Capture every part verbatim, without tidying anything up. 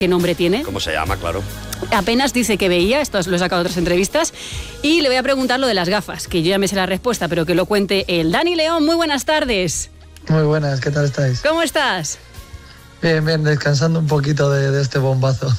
qué nombre tiene. ¿Cómo se llama? Claro. Apenas dice que veía, esto lo he sacado de otras entrevistas, y le voy a preguntar lo de las gafas, que yo ya me sé la respuesta, pero que lo cuente él. Dani León, muy buenas tardes. Muy buenas, ¿qué tal estáis? ¿Cómo estás? Bien, bien, descansando un poquito de, de este bombazo.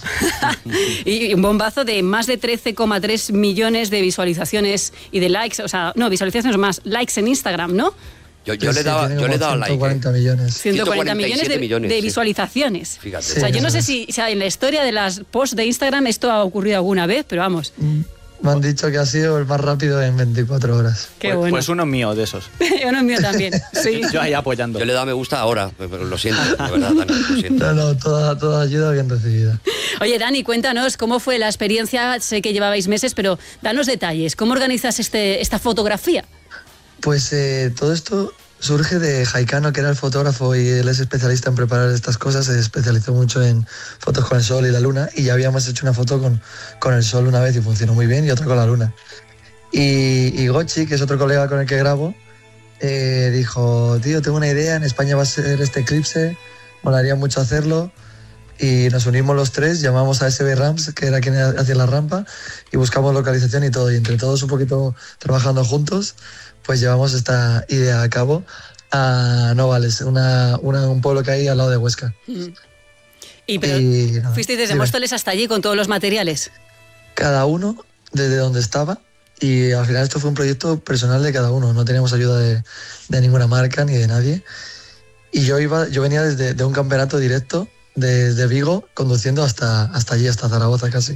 Y un bombazo de más de trece coma tres millones de visualizaciones y de likes, o sea, no, visualizaciones más, likes en Instagram, ¿no? Yo, yo Sí, le daba, sí, yo le he dado like. ciento cuarenta millones. ciento cuarenta millones de, millones, de sí. visualizaciones. Fíjate. O sea, Sí, yo no eso sé es. si o sea, en la historia de las posts de Instagram esto ha ocurrido alguna vez, pero vamos, Me han dicho que ha sido el más rápido en veinticuatro horas. qué pues, bueno. Pues uno mío de esos. Uno es mío también, sí. Yo ahí apoyando. Yo le he dado me gusta ahora, pero lo siento, de verdad, Dani, lo siento. No, no, toda, toda ayuda bien recibida. Oye, Dani, cuéntanos cómo fue la experiencia. Sé que llevabais meses, pero danos detalles. ¿Cómo organizas este, esta fotografía? Pues eh, todo esto surge de Jaicano, que era el fotógrafo y él es especialista en preparar estas cosas. Se especializó mucho en fotos con el sol y la luna, y ya habíamos hecho una foto con, con el sol una vez y funcionó muy bien, y otra con la luna. Y, y Gochi, que es otro colega con el que grabo, eh, dijo, tío, tengo una idea, en España va a ser este eclipse, molaría mucho hacerlo. Y nos unimos los tres, llamamos a S B Ramps, que era quien hacía la rampa, y buscamos localización y todo. Y entre todos, un poquito trabajando juntos, pues llevamos esta idea a cabo a Novales, una, una, un pueblo que hay al lado de Huesca. Y, pero, Y, nada, fuisteis desde dime. Móstoles hasta allí con todos los materiales. Cada uno desde donde estaba, y al final esto fue un proyecto personal de cada uno, no teníamos ayuda de, de ninguna marca ni de nadie. Y yo, iba, yo venía desde de un campeonato directo desde Vigo, conduciendo hasta, hasta allí, hasta Zaragoza casi.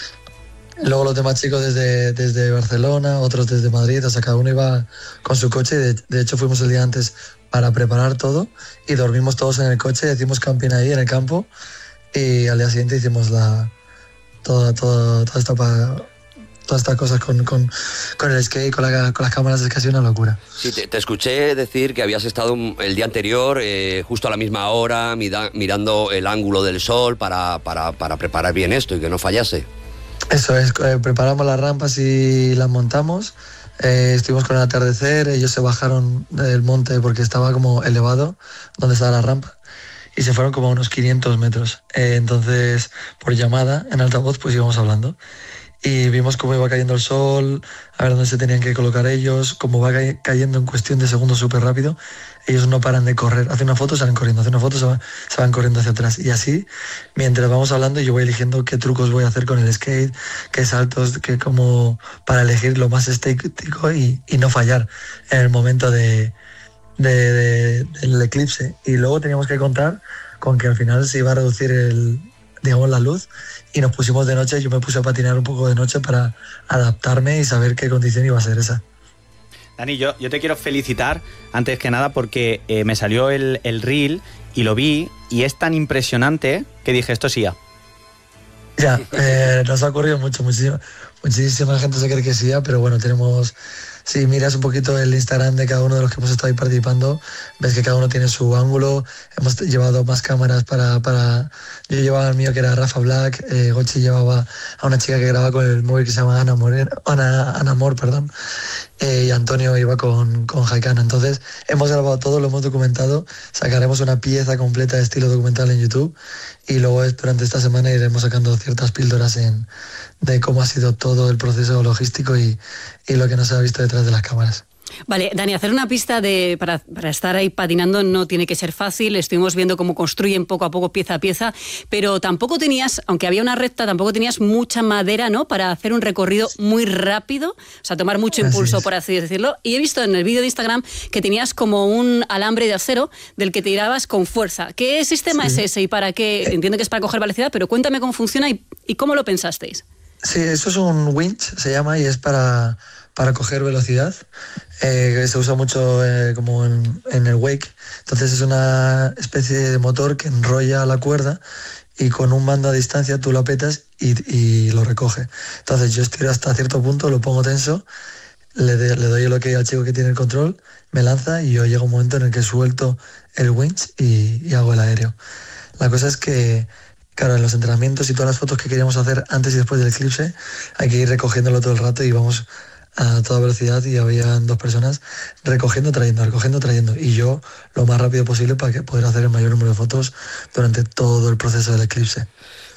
Luego los demás chicos desde, desde Barcelona, otros desde Madrid, o sea, cada uno iba con su coche. De, de hecho, fuimos el día antes para preparar todo y dormimos todos en el coche, hicimos camping ahí en el campo, y al día siguiente hicimos la, toda, toda, toda esta pa, todas estas cosas con, con, con el skate, con, la, con las cámaras. Es casi una locura. Sí, te, te escuché decir que habías estado el día anterior, eh, justo a la misma hora, mira, mirando el ángulo del sol para, para, para preparar bien esto y que no fallase. Eso es, eh, preparamos las rampas y las montamos. Eh, estuvimos con el atardecer, ellos se bajaron del monte porque estaba como elevado donde estaba la rampa, y se fueron como a unos quinientos metros. Eh, entonces, por llamada, en altavoz, pues íbamos hablando. Y vimos cómo iba cayendo el sol, a ver dónde se tenían que colocar ellos, cómo va ca- cayendo en cuestión de segundos súper rápido. Ellos no paran de correr, hacen una foto, salen corriendo, hacen una foto, se van, se van corriendo hacia atrás. Y así, mientras vamos hablando, yo voy eligiendo qué trucos voy a hacer con el skate, qué saltos, qué como para elegir lo más estético y, y no fallar en el momento de, de, de- del eclipse. Y luego teníamos que contar con que al final se iba a reducir el, digamos, la luz, y nos pusimos de noche. Yo me puse a patinar un poco de noche para adaptarme y saber qué condición iba a ser esa. Dani, yo, yo te quiero felicitar antes que nada porque eh, me salió el, el reel y lo vi, y es tan impresionante que dije, esto sí ya. Ya, eh, nos ha ocurrido mucho, muchísima, muchísima gente se cree que sí ya, pero bueno, tenemos... Si miras un poquito el Instagram de cada uno de los que hemos estado ahí participando, ves que cada uno tiene su ángulo. Hemos llevado más cámaras para... para... Yo llevaba el mío, que era Rafa Black, eh, Gochi llevaba a una chica que graba con el móvil que se llama Ana Moreno, Ana, Ana Mor, perdón, eh, y Antonio iba con, con Jaicano. Entonces hemos grabado todo, lo hemos documentado, sacaremos una pieza completa de estilo documental en YouTube, y luego durante esta semana iremos sacando ciertas píldoras en, de cómo ha sido todo el proceso logístico y, y lo que no se ha visto detrás de las cámaras. Vale, Dani, hacer una pista de, para, para estar ahí patinando no tiene que ser fácil. Estuvimos viendo cómo construyen poco a poco, pieza a pieza, pero tampoco tenías, aunque había una recta, tampoco tenías mucha madera, ¿no?, para hacer un recorrido muy rápido, o sea, tomar mucho impulso, así por así decirlo. Y he visto en el vídeo de Instagram que tenías como un alambre de acero del que tirabas con fuerza. ¿Qué sistema sí. es ese y para qué? Entiendo que es para coger velocidad, pero cuéntame cómo funciona y, y cómo lo pensasteis. Sí, eso es un winch, se llama, y es para, para coger velocidad. Eh, se usa mucho eh, como en, en el wake. Entonces es una especie de motor que enrolla la cuerda y con un mando a distancia tú lo apretas y, y lo recoge. Entonces yo estiro hasta cierto punto, lo pongo tenso, le, de, le doy el ok al chico que tiene el control, me lanza y yo llego a un momento en el que suelto el winch y, y hago el aéreo. La cosa es que, claro, en los entrenamientos y todas las fotos que queríamos hacer antes y después del eclipse hay que ir recogiéndolo todo el rato, y vamos a toda velocidad, y había dos personas recogiendo, trayendo, recogiendo, trayendo, y yo lo más rápido posible para que poder hacer el mayor número de fotos durante todo el proceso del eclipse.